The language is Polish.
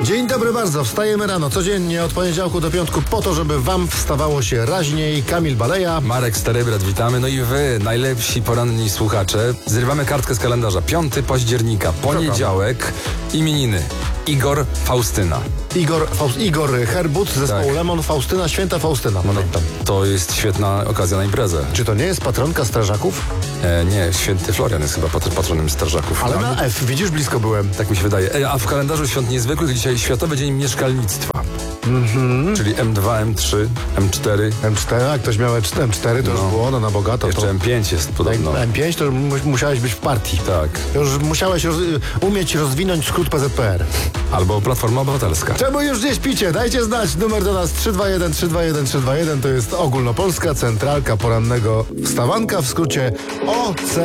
Dzień dobry bardzo, wstajemy rano, codziennie od poniedziałku do piątku po to, żeby wam wstawało się raźniej. Kamil Baleja. Marek Starybrat, witamy. No i wy, najlepsi poranni słuchacze. Zrywamy kartkę z kalendarza. 5 października, poniedziałek, imieniny. Igor, Faustyna. Igor Herbut, zespołu Tak. Lemon, Faustyna, święta Faustyna. No, to jest świetna okazja na imprezę. Czy to nie jest patronka strażaków? Nie, święty Florian jest chyba patronem strażaków. Ale No, na F, widzisz, blisko byłem. tak mi się wydaje. A w kalendarzu świąt niezwykłych dzisiaj Światowy Dzień Mieszkalnictwa. Czyli M2, M3, M4. M4, jak ktoś miał M4, to już było na bogato. Jeszcze To M5 jest podobno. M5 to musiałeś być w partii. Tak. Już musiałeś umieć rozwinąć skrót PZPR. Albo Platforma Obywatelska. Czemu już nie śpicie? Dajcie znać. Numer do nas 321 321 321. To jest ogólnopolska centralka porannego wstawanka, w skrócie OC.